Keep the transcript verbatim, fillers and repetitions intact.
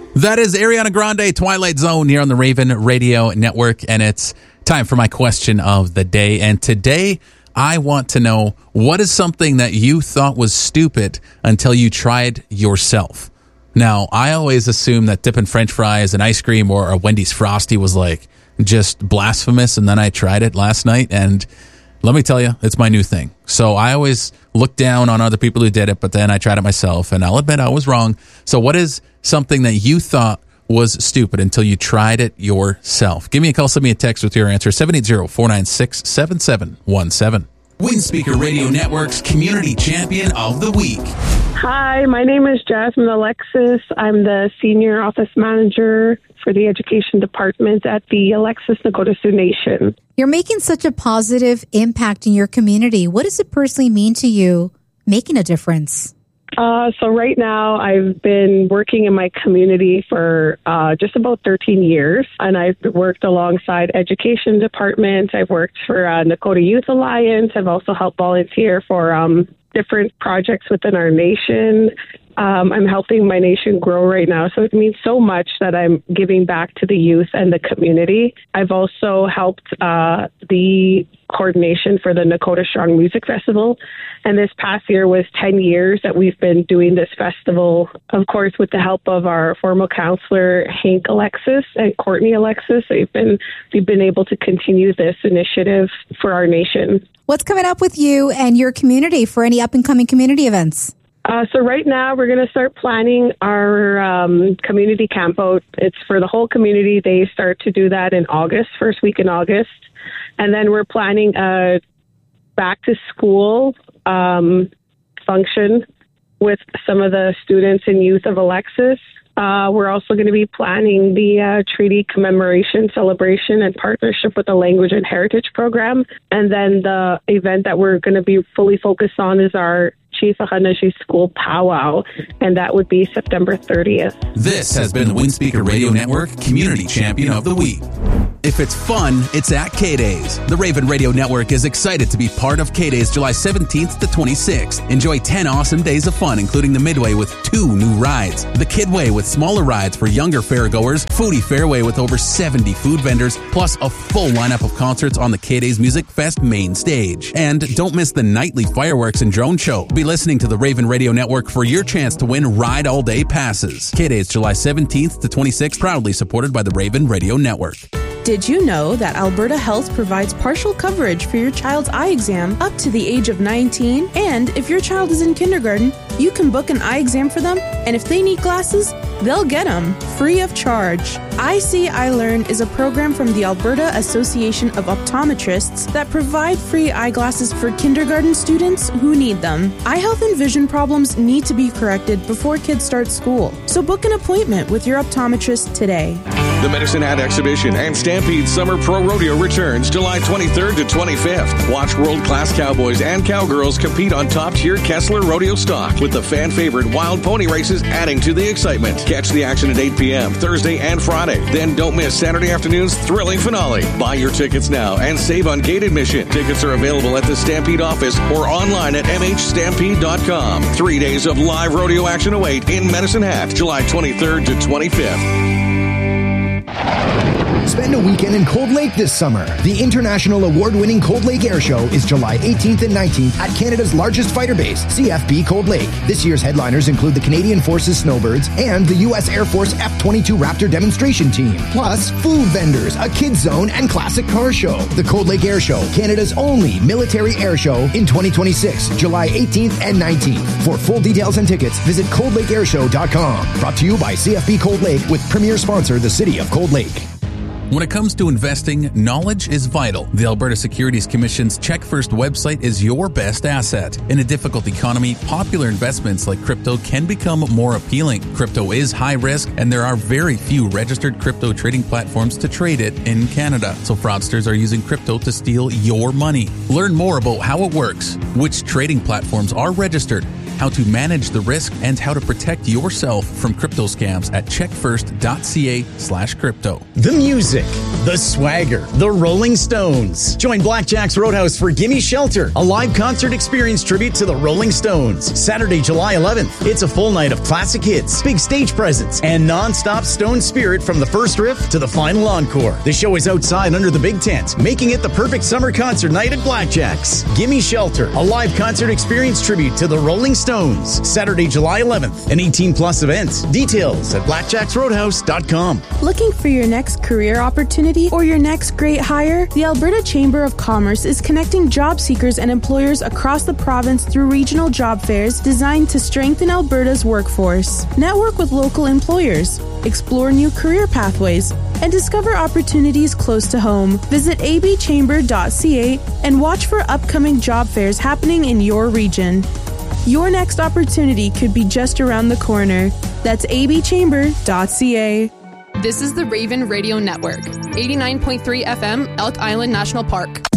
That is Ariana Grande, Twilight Zone, here on the Raven Radio Network, and it's time for my question of the day. And today, I want to know, what is something that you thought was stupid until you tried yourself? Now, I always assume that dipping French fries in ice cream or a Wendy's Frosty was like just blasphemous, and then I tried it last night, and let me tell you, it's my new thing. So I always look down on other people who did it, but then I tried it myself, and I'll admit I was wrong. So what is something that you thought was stupid until you tried it yourself? Give me a call, send me a text with your answer, seven eight zero, four nine six, seven seven one seven. Windspeaker Radio Network's Community Champion of the Week. Hi, my name is Jasmine Alexis. I'm the Senior Office Manager for the Education Department at the Alexis Nakota Sioux Nation. You're making such a positive impact in your community. What does it personally mean to you, making a difference? Uh, so right now, I've been working in my community for uh, just about thirteen years, and I've worked alongside Education Department. I've worked for uh, Nakota Youth Alliance. I've also helped volunteer for um, different projects within our nation. Um, I'm helping my nation grow right now, so it means so much that I'm giving back to the youth and the community. I've also helped uh, the coordination for the Nakota Strong Music Festival, and this past year was ten years that we've been doing this festival, of course, with the help of our former counselor, Hank Alexis and Courtney Alexis. We've been, we've been able to continue this initiative for our nation. What's coming up with you and your community for any up-and-coming community events? Uh, so right now, we're going to start planning our um, community campout. It's for the whole community. They start to do that in August, first week in August. And then we're planning a back-to-school um, function with some of the students and youth of Alexis. Uh, we're also going to be planning the uh, treaty commemoration celebration in partnership with the Language and Heritage Program. And then the event that we're going to be fully focused on is our Chief Ahanashi School Powwow, and that would be September thirtieth. This has been the Windspeaker Radio Network Community Champion of the Week. If it's fun, it's at K-Days. The Raven Radio Network is excited to be part of K-Days July seventeenth to twenty-sixth. Enjoy ten awesome days of fun, including the Midway with two new rides, the Kidway with smaller rides for younger fairgoers, Foodie Fairway with over seventy food vendors, plus a full lineup of concerts on the K-Days Music Fest main stage. And don't miss the nightly fireworks and drone show. Be listening to the Raven Radio Network for your chance to win Ride All Day passes. K-Days July seventeenth to twenty-sixth, proudly supported by the Raven Radio Network. Did you know that Alberta Health provides partial coverage for your child's eye exam up to the age of nineteen? And if your child is in kindergarten, you can book an eye exam for them, and if they need glasses, they'll get them free of charge. I See, I Learn is a program from the Alberta Association of Optometrists that provide free eyeglasses for kindergarten students who need them. Eye health and vision problems need to be corrected before kids start school, so book an appointment with your optometrist today. The Medicine Hat Exhibition and Stampede Summer Pro Rodeo returns July twenty-third to twenty-fifth. Watch world-class cowboys and cowgirls compete on top-tier Kessler Rodeo stock, with the fan-favorite wild pony races adding to the excitement. Catch the action at eight p.m. Thursday and Friday. Then don't miss Saturday afternoon's thrilling finale. Buy your tickets now and save on gate admission. Tickets are available at the Stampede office or online at m h stampede dot com. Three days of live rodeo action await in Medicine Hat, July twenty-third to twenty-fifth. Spend a weekend in Cold Lake this summer. The international award-winning Cold Lake Air Show is July eighteenth and nineteenth at Canada's largest fighter base, C F B Cold Lake. This year's headliners include the Canadian Forces Snowbirds and the U S Air Force F twenty-two Raptor demonstration team. Plus, food vendors, a kids zone, and classic car show. The Cold Lake Air Show, Canada's only military air show in twenty twenty-six, July eighteenth and nineteenth. For full details and tickets, visit cold lake air show dot com. Brought to you by C F B Cold Lake with premier sponsor, the City of Cold Lake. When it comes to investing, knowledge is vital. The Alberta Securities Commission's Check First website is your best asset. In a difficult economy, popular investments like crypto can become more appealing. Crypto is high risk, and there are very few registered crypto trading platforms to trade it in Canada. So fraudsters are using crypto to steal your money. Learn more about how it works, which trading platforms are registered, how to manage the risk, and how to protect yourself from crypto scams at checkfirst dot c a slash crypto. The music, The Swagger, the Rolling Stones. Join Blackjack's Roadhouse for Gimme Shelter, a live concert experience tribute to the Rolling Stones. Saturday, July eleventh. It's a full night of classic hits, big stage presence, and non-stop Stone spirit from the first riff to the final encore. The show is outside under the big tent, making it the perfect summer concert night at Blackjack's. Gimme Shelter, a live concert experience tribute to the Rolling Stones. Saturday, July eleventh, an eighteen plus event. Details at blackjacks roadhouse dot com. Looking for your next career opportunity or your next great hire? The Alberta Chamber of Commerce is connecting job seekers and employers across the province through regional job fairs designed to strengthen Alberta's workforce. Network with local employers, explore new career pathways, and discover opportunities close to home. Visit a b chamber dot c a and watch for upcoming job fairs happening in your region. Your next opportunity could be just around the corner. That's a b chamber dot c a. This is the Raven Radio Network, eighty-nine point three F M, Elk Island National Park.